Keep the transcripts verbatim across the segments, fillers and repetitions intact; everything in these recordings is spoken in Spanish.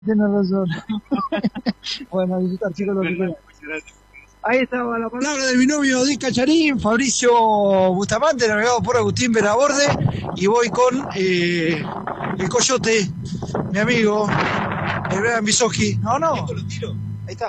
Tienes razón. Bueno, a disfrutar, chicos, lo que quieran. Ahí estaba la palabra de mi novio Dick Cacharín, Fabricio Bustamante, navegado por Agustín Benaborde, y voy con eh, el Coyote, mi amigo, el Brian Bisoski. No, no. Ahí está.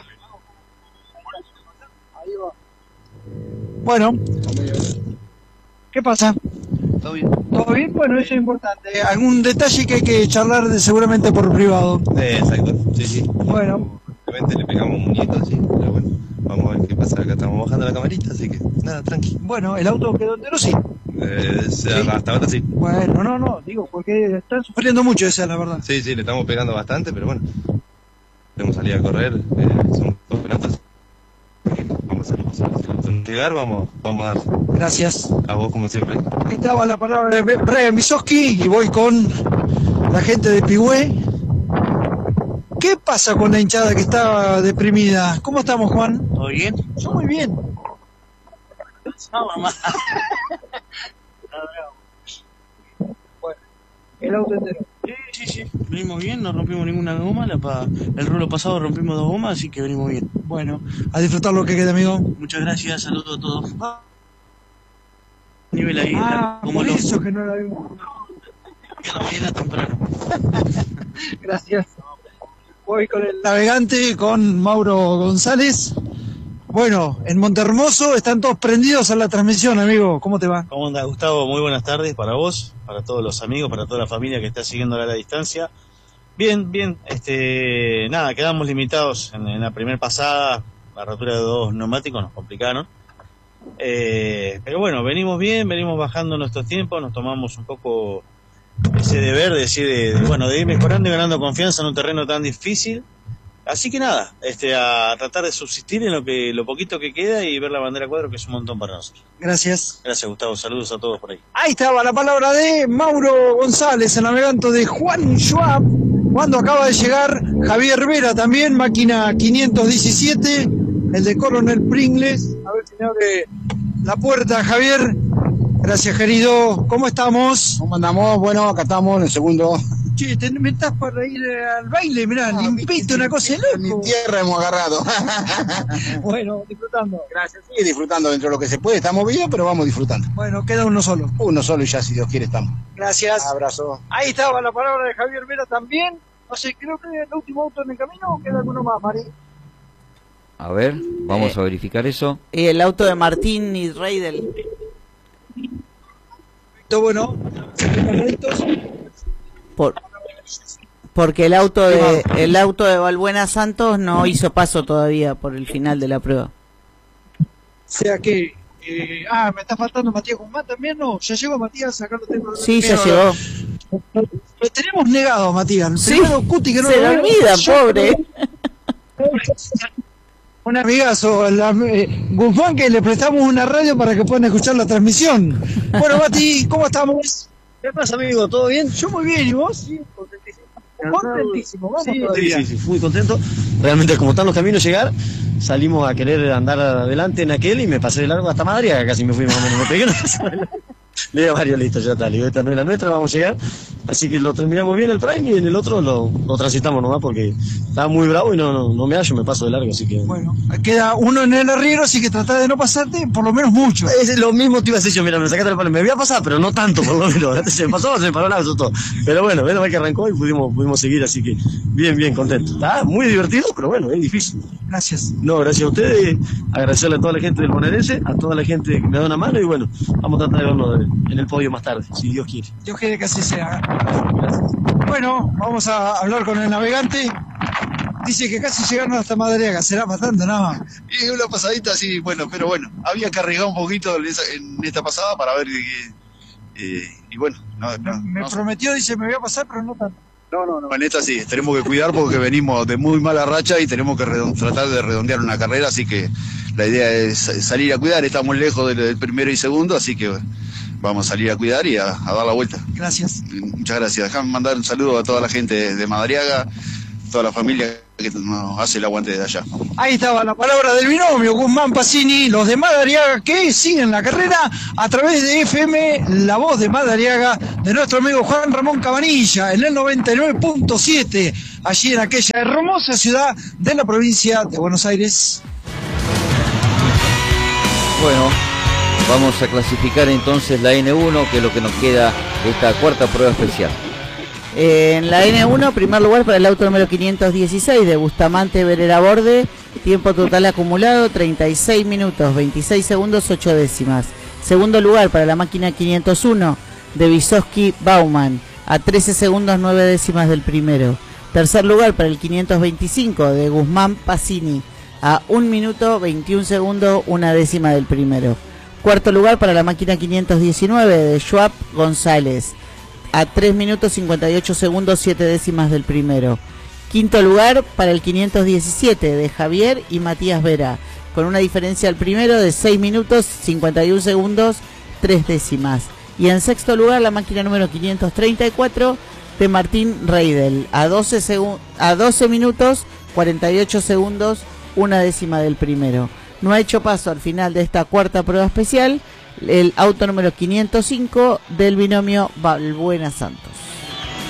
Ahí va. Bueno. ¿Qué pasa? ¿Todo bien? ¿Todo bien? Bueno, eso es importante. ¿Algún detalle que hay que charlar de, seguramente por privado? Eh, exacto, sí, sí. Bueno. Obviamente le pegamos un muñeco así, pero bueno, vamos a ver qué pasa. Acá estamos bajando la camarita, así que nada, tranqui. Bueno, ¿el auto quedó entero? Sí. Eh, ¿Sí? Hasta ahora sí. Bueno, no, no, digo, porque están sufriendo mucho, esa es la verdad. Sí, sí, le estamos pegando bastante, pero bueno, podemos salir a correr, eh, son dos pelotas. Vamos a salir. Llegar, vamos, vamos a dar. Gracias. A vos, como siempre. Ahí estaba la palabra de Brian Bisoski y voy con la gente de Pigüé. ¿Qué pasa con la hinchada que está deprimida? ¿Cómo estamos, Juan? ¿Todo bien? Yo muy bien. No, mamá. Bueno, el auto entero. Sí, sí, sí. Venimos bien, no rompimos ninguna goma. La pa... El rulo pasado rompimos dos gomas, así que venimos bien. Bueno, a disfrutar lo que quede, amigo. Muchas gracias, saludos a todos. Nivel ahí, ah, como por lo... eso que no la vimos. Que la mañana temprano. Gracias. Voy con el navegante, con Mauro González. Bueno, en Montermoso están todos prendidos a la transmisión, amigo. ¿Cómo te va? ¿Cómo andas, Gustavo? Muy buenas tardes para vos, para todos los amigos, para toda la familia que está siguiéndola a la distancia. Bien, bien. Este, nada, quedamos limitados en, en la primera pasada. La rotura de dos neumáticos nos complicaron. Eh, pero bueno, venimos bien, venimos bajando nuestros tiempos, nos tomamos un poco ese deber de decir, de, de, bueno, de ir mejorando y ganando confianza en un terreno tan difícil. Así que nada, este, a tratar de subsistir en lo que lo poquito que queda y ver la bandera cuadro, que es un montón para nosotros. Gracias. Gracias, Gustavo. Saludos a todos por ahí. Ahí estaba la palabra de Mauro González, el navegante de Juan Schwab. Cuando acaba de llegar Javier Vera también, máquina quinientos diecisiete, el de Coronel Pringles. A ver si me abre la puerta, Javier. Gracias, querido. ¿Cómo estamos? ¿Cómo andamos? Bueno, acá estamos en el segundo. Che, te me estás para ir al baile, mirá, no, limpito, una cosa de loco. Mi tierra hemos agarrado. Bueno, disfrutando. Gracias. Sí, disfrutando dentro de lo que se puede. Estamos bien, pero vamos disfrutando. Bueno, queda uno solo. Uno solo y ya, si Dios quiere, estamos. Gracias. Abrazo. Ahí estaba la palabra de Javier Vera también. No sé, creo que es el último auto en el camino o queda alguno más, Mari. A ver, vamos eh, a verificar eso. Y el auto de Martín y Reidel. Bueno, Por, porque el auto de el auto de Balbuena Santos no hizo paso todavía por el final de la prueba. O sea que eh, ah, me está faltando Matías Guzmán también, no, ya llegó Matías, acá lo tengo. Sí, ya llegó. Lo tenemos negado, Matías. Sí, primero Cuti que no se lo lo olvida, pobre. Un amigazo, la, eh, Guzmán, que le prestamos una radio para que puedan escuchar la transmisión. Bueno, Mati, ¿cómo estamos? ¿Qué pasa, amigo? ¿Todo bien? Yo muy bien, ¿y vos? Sí, contentísimo. Contentísimo, vamos sí, todavía. sí, sí, sí, muy contento. Realmente, como están los caminos llegar, salimos a querer andar adelante en aquel y me pasé de largo hasta Madrid, que casi me fui más o menos. Me pegué una pasada. Le digo a Mario, listo, ya está, le digo, esta no es la nuestra, vamos a llegar. Así que lo terminamos bien el Prime y en el otro lo, lo transitamos nomás porque estaba muy bravo y no, no, no me hallo, me paso de largo, así que... Bueno, queda uno en el arriero, así que trata de no pasarte por lo menos mucho. Es lo mismo te iba a decir yo, mira, me sacaste el palo, me voy a pasar, pero no tanto por lo menos. Se me pasó, se me paró el auto todo. Pero bueno, menos mal que arrancó y pudimos, pudimos seguir, así que bien, bien, contento. Está muy divertido, pero bueno, es difícil. Gracias. No, gracias a ustedes, agradecerle a toda la gente del bonaerense, a toda la gente que me da una mano y bueno, vamos a tratar de vernos en el podio más tarde, si Dios quiere. Dios quiere que así sea. Gracias. Bueno, vamos a hablar con el navegante. Dice que casi llegaron hasta Madariaga, será bastante nada más. Y una pasadita así, bueno, pero bueno, había que arriesgar un poquito en, esa, en esta pasada para ver que... Eh, y bueno, no, no, me no, prometió, dice, me voy a pasar, pero no tanto. No, no, no. En esta sí, tenemos que cuidar porque venimos de muy mala racha y tenemos que tratar de redondear una carrera, así que la idea es salir a cuidar, estamos lejos del, del primero y segundo, así que vamos a salir a cuidar y a, a dar la vuelta. Gracias. Muchas gracias. Déjame mandar un saludo a toda la gente de Madariaga, toda la familia que nos hace el aguante de allá. Ahí estaba la palabra del binomio, Guzmán Pacini, los de Madariaga que siguen la carrera a través de F M, la voz de Madariaga, de nuestro amigo Juan Ramón Cabanilla, en el noventa y nueve punto siete, allí en aquella hermosa ciudad de la provincia de Buenos Aires. Bueno, vamos a clasificar entonces la N uno, que es lo que nos queda de esta cuarta prueba especial. En la N uno, primer lugar para el auto número quinientos dieciséis de Bustamante Berera Borde, tiempo total acumulado treinta y seis minutos, veintiséis segundos, ocho décimas. Segundo lugar para la máquina quinientos uno de Vysotsky Bauman, a trece segundos, nueve décimas del primero. Tercer lugar para el quinientos veinticinco de Guzmán Pacini, a un minuto, veintiún segundos, una décima del primero. Cuarto lugar para la máquina quinientos diecinueve de Schwab González, a tres minutos cincuenta y ocho segundos, siete décimas del primero. Quinto lugar para el quinientos diecisiete de Javier y Matías Vera, con una diferencia al primero de seis minutos cincuenta y un segundos, tres décimas. Y en sexto lugar la máquina número quinientos treinta y cuatro de Martín Reidel, a doce, segun- a doce minutos cuarenta y ocho segundos, una décima del primero. No ha hecho paso al final de esta cuarta prueba especial el auto número quinientos cinco del binomio Balbuena Santos.